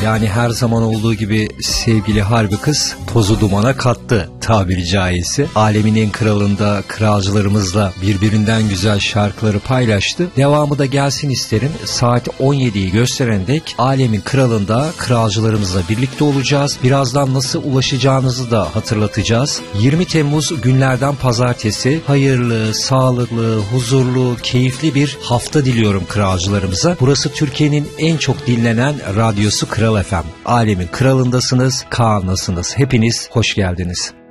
Yani her zaman olduğu gibi sevgili harbi kız tozu dumana kattı tabiri caizse. Alemin en kralında kralcılarımızla birbirinden güzel şarkıları paylaştı. Devamı da gelsin isterim. Saat 17'yi gösteren dek Alemin kralında kralcılarımızla birlikte olacağız. Birazdan nasıl ulaşacağınızı da hatırlatacağız. 20 Temmuz günlerden pazartesi. Hayırlı, sağlıklı, huzurlu, keyifli bir hafta diliyorum kralcılarımıza. Burası Türkiye'nin en çok dinlenen radyosu Kral FM. Alemin kralındasınız, Kaan'lasınız. Hepiniz hoş geldiniz.